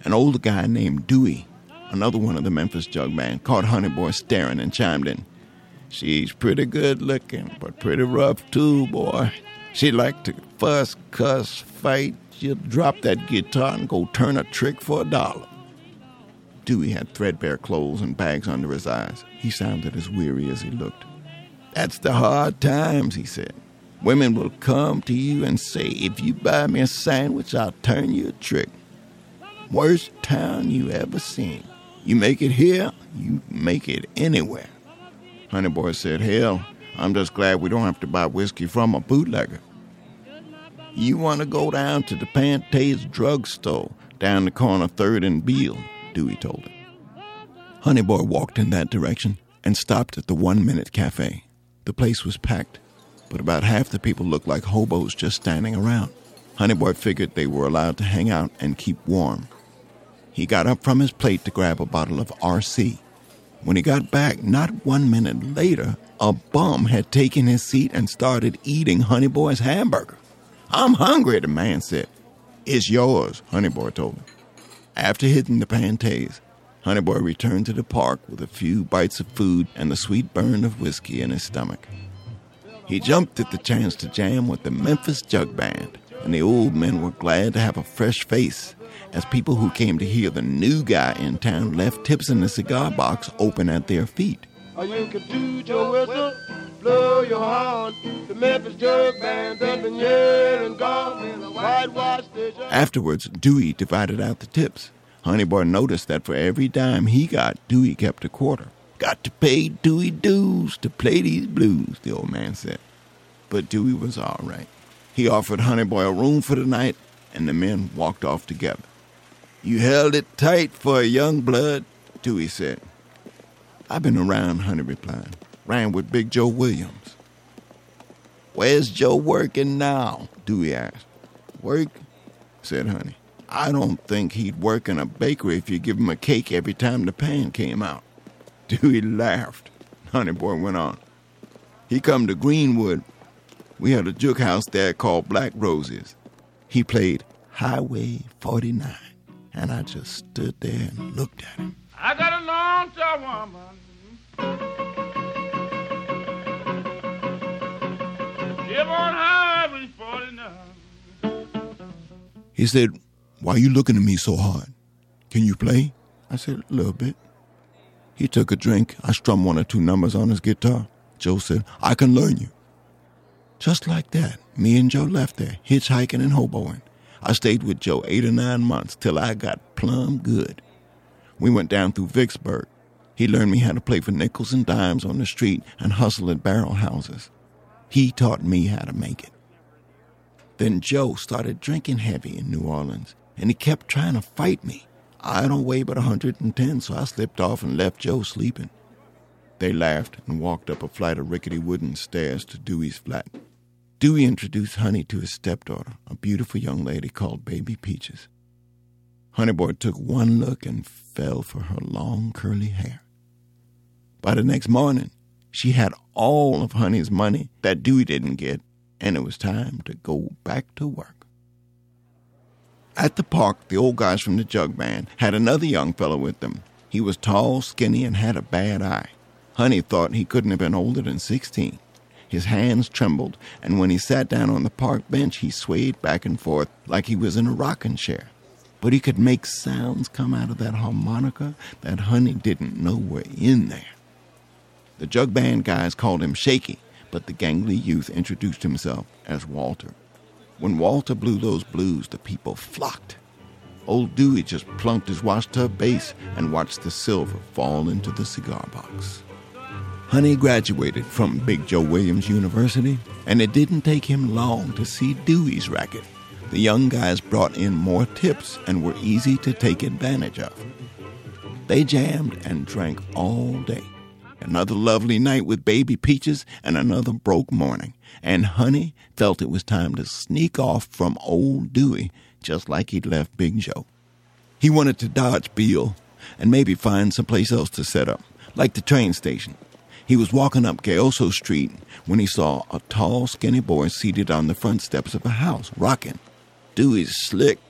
An older guy named Dewey, another one of the Memphis Jug Band, caught Honey Boy staring and chimed in. "She's pretty good looking, but pretty rough too, boy. She like to fuss, cuss, fight. She'll drop that guitar and go turn a trick for $1. Dewey had threadbare clothes and bags under his eyes. He sounded as weary as he looked. "That's the hard times," he said. "Women will come to you and say, 'If you buy me a sandwich, I'll turn you a trick.' Worst town you ever seen. You make it here, you make it anywhere." Honey Boy said, "Hell, I'm just glad we don't have to buy whiskey from a bootlegger." "You want to go down to the Pantays drugstore down the corner 3rd and Beale," Dewey told him. Honey Boy walked in that direction and stopped at the 1 Minute Cafe. The place was packed, but about half the people looked like hobos just standing around. Honey Boy figured they were allowed to hang out and keep warm. He got up from his plate to grab a bottle of RC. When he got back, not 1 minute later, a bum had taken his seat and started eating Honey Boy's hamburger. "I'm hungry," the man said. "It's yours," Honey Boy told him. After hitting the Pantays, Honey Boy returned to the park with a few bites of food and the sweet burn of whiskey in his stomach. He jumped at the chance to jam with the Memphis Jug Band, and the old men were glad to have a fresh face, as people who came to hear the new guy in town left tips in the cigar box open at their feet. You can toot your whistle, blow your horn. The Memphis Jug Band done been yelling gone in a whitewash station. Afterwards, Dewey divided out the tips. Honey Boy noticed that for every dime he got, Dewey kept a quarter. "Got to pay Dewey dues to play these blues," the old man said. But Dewey was all right. He offered Honey Boy a room for the night, and the men walked off together. "You held it tight for a young blood," Dewey said. "I've been around," Honey replied. "Ran with Big Joe Williams." "Where's Joe working now?" Dewey asked. "Work?" said Honey. "I don't think he'd work in a bakery if you give him a cake every time the pan came out." Dewey laughed. Honey Boy went on. "He come to Greenwood. We had a juke house there called Black Roses. He played Highway 49, and I just stood there and looked at him. I got a long-term woman. Live on Highway 49. He said, "Why are you looking at me so hard? Can you play?" I said, "A little bit." He took a drink. I strummed 1 or 2 numbers on his guitar. Joe said, "I can learn you." Just like that, me and Joe left there, hitchhiking and hoboing. I stayed with Joe 8 or 9 months till I got plumb good. We went down through Vicksburg. He learned me how to play for nickels and dimes on the street and hustle at barrel houses. He taught me how to make it. Then Joe started drinking heavy in New Orleans, and he kept trying to fight me. I don't weigh but 110, so I slipped off and left Joe sleeping. They laughed and walked up a flight of rickety wooden stairs to Dewey's flat. Dewey introduced Honey to his stepdaughter, a beautiful young lady called Baby Peaches. Honey Boy took one look and fell for her long curly hair. By the next morning, she had all of Honey's money that Dewey didn't get, and it was time to go back to work. At the park, the old guys from the Jug Band had another young fellow with them. He was tall, skinny, and had a bad eye. Honey thought he couldn't have been older than 16. His hands trembled, and when he sat down on the park bench, he swayed back and forth like he was in a rocking chair. But he could make sounds come out of that harmonica that Honey didn't know were in there. The Jug Band guys called him Shaky, but the gangly youth introduced himself as Walter. When Walter blew those blues, the people flocked. Old Dewey just plunked his washtub bass and watched the silver fall into the cigar box. Honey graduated from Big Joe Williams University, and it didn't take him long to see Dewey's racket. The young guys brought in more tips and were easy to take advantage of. They jammed and drank all day. Another lovely night with Baby Peaches and another broke morning, and Honey felt it was time to sneak off from old Dewey just like he'd left Big Joe. He wanted to dodge Beale and maybe find someplace else to set up, like the train station. He was walking up Gayoso Street when he saw a tall, skinny boy seated on the front steps of a house, rocking. "Dewey's slick,"